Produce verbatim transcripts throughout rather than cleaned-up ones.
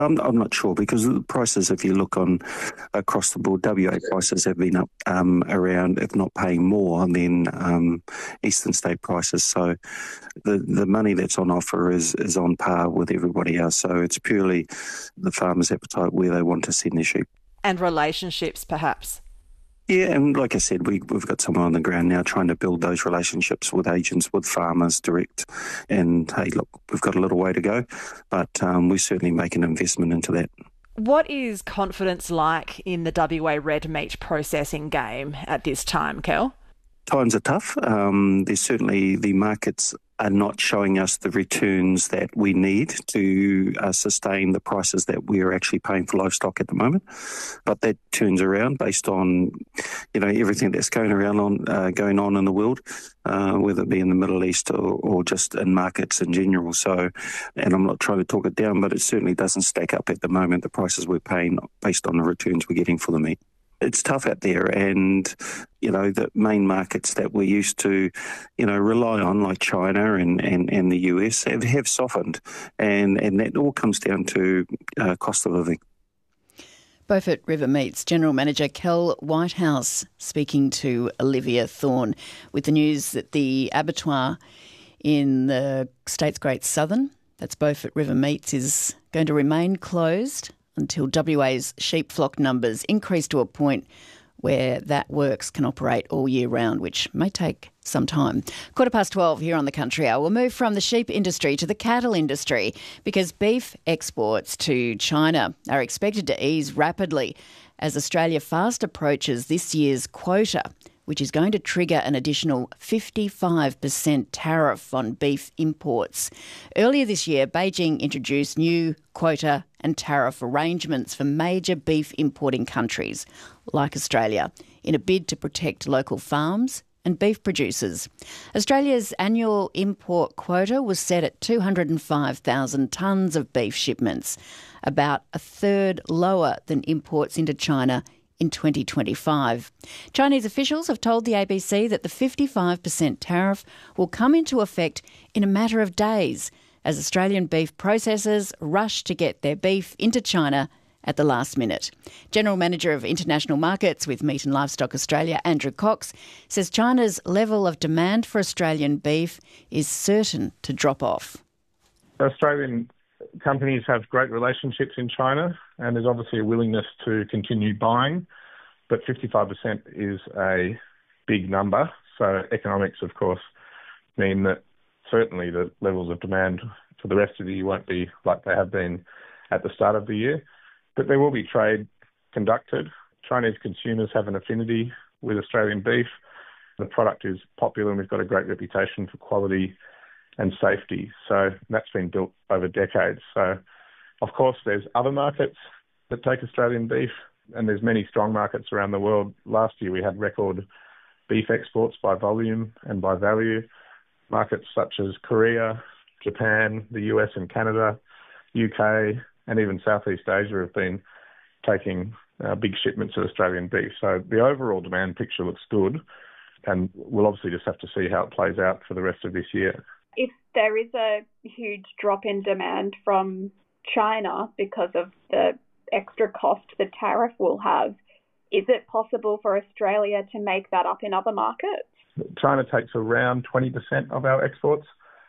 I'm, I'm not sure because the prices, if you look on across the board, W A prices have been up um, around, if not paying more than um, eastern state prices. So the, the money that's on offer is, is on par with everybody else. So it's purely the farmer's appetite where they want to send their sheep. And relationships, perhaps. Yeah, and like I said, we, we've got someone on the ground now trying to build those relationships with agents, with farmers direct. And hey, look, we've got a little way to go, but um, we certainly make an investment into that. What is confidence like in the W A red meat processing game at this time, Kel? Times are tough. Um, there's certainly the markets are not showing us the returns that we need to uh, sustain the prices that we're actually paying for livestock at the moment. But that turns around based on, you know, everything that's going around on uh, going on in the world, uh, whether it be in the Middle East or, or just in markets in general. So, and I'm not trying to talk it down, but it certainly doesn't stack up at the moment, the prices we're paying based on the returns we're getting for the meat. It's tough out there, and, you know, the main markets that we used to, you know, rely on, like China and, and, and the U S, have, have softened, and, and that all comes down to uh, cost of living. Beaufort River Meats General Manager Kel Whitehouse speaking to Olivia Thorne with the news that the abattoir in the state's Great Southern, that's Beaufort River Meats, is going to remain closed until W A's sheep flock numbers increase to a point where that works can operate all year round, which may take some time. Quarter past twelve here on the Country Hour. We'll move from the sheep industry to the cattle industry because beef exports to China are expected to ease rapidly as Australia fast approaches this year's quota, which is going to trigger an additional fifty-five percent tariff on beef imports. Earlier this year, Beijing introduced new quota and tariff arrangements for major beef importing countries like Australia in a bid to protect local farms and beef producers. Australia's annual import quota was set at two hundred five thousand tonnes of beef shipments, about a third lower than imports into China in twenty twenty-five. Chinese officials have told the A B C that the fifty-five percent tariff will come into effect in a matter of days as Australian beef processors rush to get their beef into China at the last minute. General Manager of International Markets with Meat and Livestock Australia, Andrew Cox, says China's level of demand for Australian beef is certain to drop off. Australian companies have great relationships in China, and there's obviously a willingness to continue buying, but fifty-five percent is a big number. So economics, of course, mean that certainly the levels of demand for the rest of the year won't be like they have been at the start of the year. But there will be trade conducted. Chinese consumers have an affinity with Australian beef. The product is popular and we've got a great reputation for quality and safety. So that's been built over decades. So, of course, there's other markets that take Australian beef, and there's many strong markets around the world. Last year we had record beef exports by volume and by value. Markets such as Korea, Japan, the U S and Canada, U K, and even Southeast Asia have been taking uh, big shipments of Australian beef. So the overall demand picture looks good, and we'll obviously just have to see how it plays out for the rest of this year. If there is a huge drop in demand from China because of the extra cost the tariff will have, is it possible for Australia to make that up in other markets? China takes around twenty percent of our exports.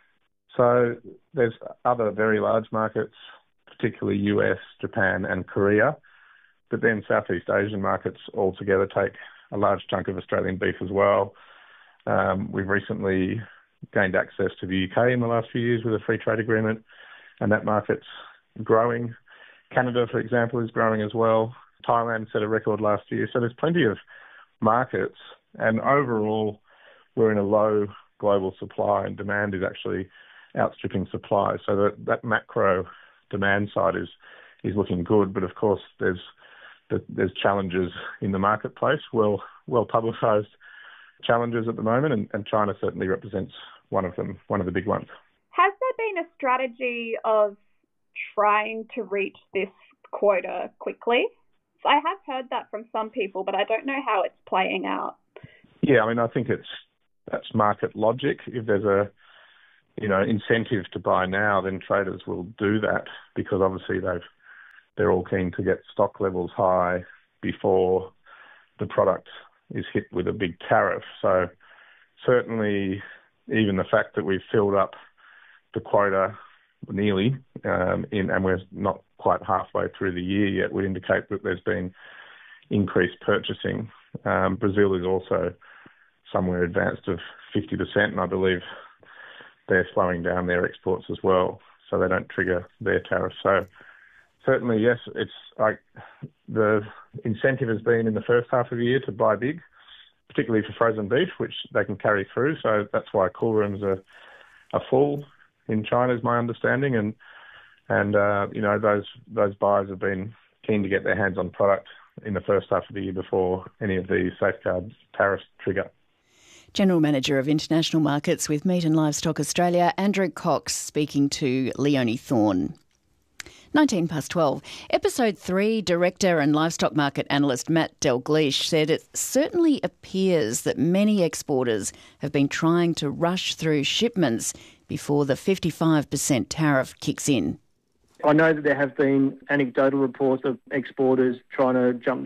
So there's other very large markets, particularly U S, Japan and Korea. But then Southeast Asian markets altogether take a large chunk of Australian beef as well. Um, we've recently gained access to the U K in the last few years with a free trade agreement, and that market's growing. Canada, for example, is growing as well. Thailand set a record last year. So there's plenty of markets, and overall we're in a low global supply and demand is actually outstripping supply. So that, that macro demand side is is looking good, but of course there's there's challenges in the marketplace, well well publicised challenges at the moment, and, and China certainly represents one of them, one of the big ones. Has there been a strategy of trying to reach this quota quickly? I have heard that from some people, but I don't know how it's playing out. Yeah, I mean, I think it's that's market logic. If there's a you know incentive to buy now, then traders will do that because obviously they've they're all keen to get stock levels high before the product is hit with a big tariff. So certainly even the fact that we've filled up the quota nearly, um, in, and we're not quite halfway through the year yet, would indicate that there's been increased purchasing. Um, Brazil is also somewhere advanced of fifty percent, and I believe they're slowing down their exports as well, so they don't trigger their tariffs. So certainly, yes, it's like the incentive has been in the first half of the year to buy big, particularly for frozen beef, which they can carry through. So that's why cool rooms are, are full in China, is my understanding. And, and uh, you know, those those buyers have been keen to get their hands on product in the first half of the year before any of these safeguard tariffs trigger. General Manager of International Markets with Meat and Livestock Australia, Andrew Cox, speaking to Leonie Thorne. nineteen past twelve. Episode three, Director and Livestock Market Analyst Matt Dalgleish said it certainly appears that many exporters have been trying to rush through shipments before the fifty-five percent tariff kicks in. I know that there have been anecdotal reports of exporters trying to jump